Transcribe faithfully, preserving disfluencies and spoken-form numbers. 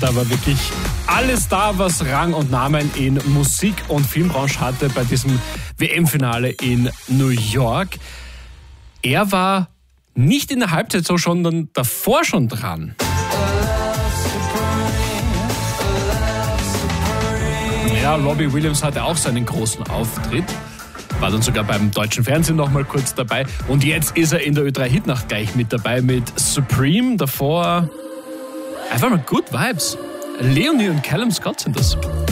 Da war wirklich alles da, was Rang und Namen in Musik- und Filmbranche hatte bei diesem W M-Finale in New York. Er war nicht in der Halbzeit so, sondern davor schon dran. Ja, Robbie Williams hatte auch seinen großen Auftritt. War dann sogar beim deutschen Fernsehen noch mal kurz dabei. Und jetzt ist er in der Ö drei Hitnacht gleich mit dabei mit Supreme. Davor einfach mal Good Vibes. Leonie und Callum Scott sind das.